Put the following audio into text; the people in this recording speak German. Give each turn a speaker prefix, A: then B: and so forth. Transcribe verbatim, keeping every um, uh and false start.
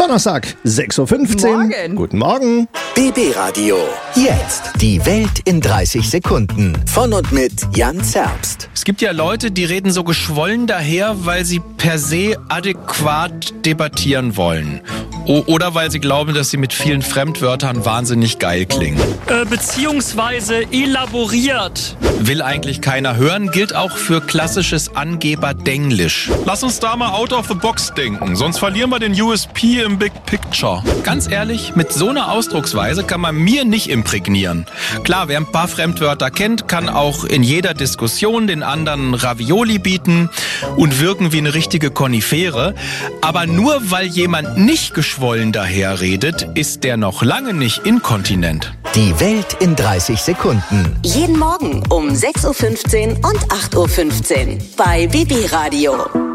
A: Donnerstag, sechs Uhr fünfzehn.
B: Morgen.
A: Guten Morgen.
C: B B Radio. Jetzt. Die Welt in dreißig Sekunden. Von und mit Jan Zerbst.
D: Es gibt ja Leute, die reden so geschwollen daher, weil sie per se adäquat debattieren wollen. O- oder weil sie glauben, dass sie mit vielen Fremdwörtern wahnsinnig geil klingen.
E: Äh, beziehungsweise elaboriert.
D: Will eigentlich keiner hören, gilt auch für klassisches Angeber-Denglisch.
F: Lass uns da mal out of the box denken, sonst verlieren wir den U S P im Big Picture.
D: Ganz ehrlich, mit so einer Ausdrucksweise kann man mir nicht imprägnieren. Klar, wer ein paar Fremdwörter kennt, kann auch in jeder Diskussion den anderen Ravioli bieten und wirken wie eine richtige Konifere. Aber nur weil jemand nicht geschwollen daherredet, ist der noch lange nicht inkontinent.
C: Die Welt in dreißig Sekunden.
G: Jeden Morgen um sechs Uhr fünfzehn und acht Uhr fünfzehn bei B B Radio.